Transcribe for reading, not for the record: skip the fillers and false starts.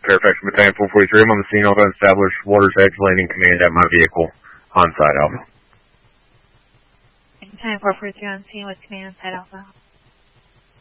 Fairfax Battalion 443. I'm on the scene. I'll establish Water's Edge landing command at my vehicle on site Alpha. Battalion 443 on scene with command on site Alpha.